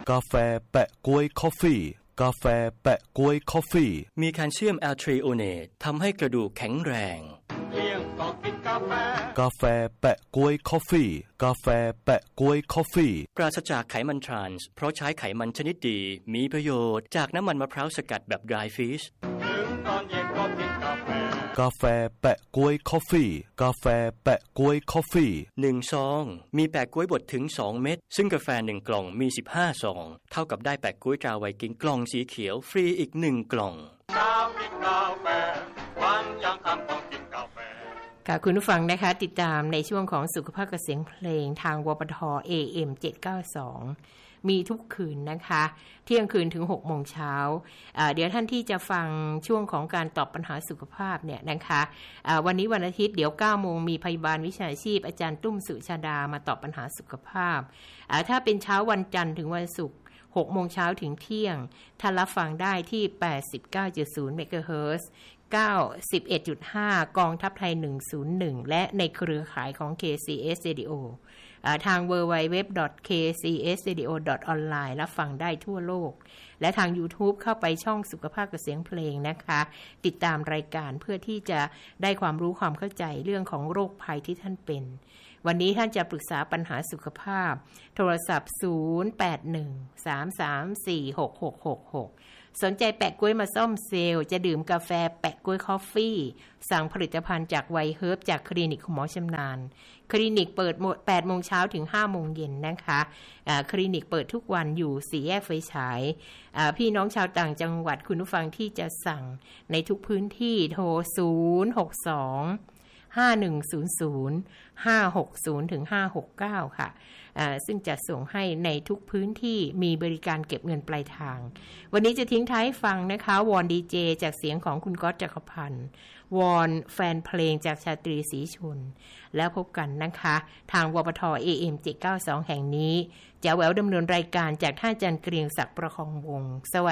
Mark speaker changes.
Speaker 1: กาแฟแปะก๊วยคอฟฟี่กาแฟแปะก๊วยคอฟฟี่
Speaker 2: มีแคลเซียมแอลทรีโอเนตทำให้กระดูกแข็งแรง
Speaker 3: เที่ยงก็กินกาแฟ
Speaker 1: กาแฟแปะก๊วยคอฟฟี่กาแฟแปะก๊วยคอฟฟี่
Speaker 2: ปราศจากไขมันทรานส์เพราะใช้ไขมันชนิดดีมีประโยชน์จากน้ำมันมะพร้าวสกัดแบบ dry fish
Speaker 3: ถึงตอนเย็นก็กินกาแฟ
Speaker 1: กาแฟแปะก๊วยคอฟฟี่กาแฟแปะก๊วยคอฟฟี่
Speaker 2: 1ซองมีแปะก๊วยบดถึง2เม็ดซึ่งกาแฟ1กล่องมี15ซองเท่ากับได้แปะก๊วยตราไวกิ้งกล่องสีเขียวฟรีอีก1กล่อง
Speaker 3: เช้ากินกาแฟวันยังค่ำต้องกินกาแฟ
Speaker 4: ค่ะคุณผู้ฟังนะคะติดตามในช่วงของสุขภาพกับเสียงเพลงทางวปท AM 792มีทุกคืนนะคะเที่ยงคืนถึง 6 โมงเช้าเดี๋ยวท่านที่จะฟังช่วงของการตอบปัญหาสุขภาพเนี่ยนะคะวันนี้วันอาทิตย์เดี๋ยว 9 โมงมีพยาบาลวิชาชีพอาจารย์ตุ้มสุชาดามาตอบปัญหาสุขภาพถ้าเป็นเช้าวันจันทร์ถึงวันศุกร์6 โมงเช้าถึงเที่ยงท่านรับฟังได้ที่ 89.0 เมกะเฮิรตซ์ 91.5 กองทัพไทย101และในเครือข่ายของ KCS Radio ทาง www.kcsradio.online รับฟังได้ทั่วโลกและทาง YouTube เข้าไปช่องสุขภาพกับเสียงเพลงนะคะติดตามรายการเพื่อที่จะได้ความรู้ความเข้าใจเรื่องของโรคภัยที่ท่านเป็นวันนี้ท่านจะปรึกษาปัญหาสุขภาพโทรศัพท์0813346666สนใจแปะกล้วยมาซ่อมเซลล์จะดื่มกาแฟแปะกล้วยคอฟฟี่สั่งผลิตภัณฑ์จากไวเฮิร์บจากคลินิกคุณหมอชำนาญคลินิกเปิด8 โมงเช้าถึง 5 โมงเย็นนะคะคลินิกเปิดทุกวันอยู่4 แยกไฟฉายพี่น้องชาวต่างจังหวัดคุณผู้ฟังที่จะสั่งในทุกพื้นที่โทร0625100 560ถึง569ค่ะซึ่งจะส่งให้ในทุกพื้นที่มีบริการเก็บเงินปลายทางวันนี้จะทิ้งท้ายฟังนะคะวอนดีเจจากเสียงของคุณก๊อตจักรพันธ์วอนแฟนเพลงจากชาตรีศรีชนแล้วพบกันนะคะทางวปท AM 792แห่งนี้แจ๋วแหววดำเนินรายการจากท่านอาจารย์เกรียงศักดิ์ประคองวงศ์สวัสดี